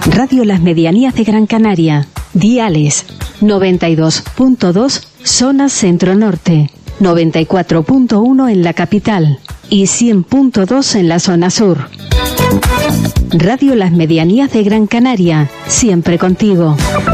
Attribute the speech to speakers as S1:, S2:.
S1: Radio Las Medianías de Gran Canaria. Diales 92.2 zona centro-norte, 94.1 en la capital y 100.2 en la zona sur. Radio Las Medianías de Gran Canaria, siempre contigo.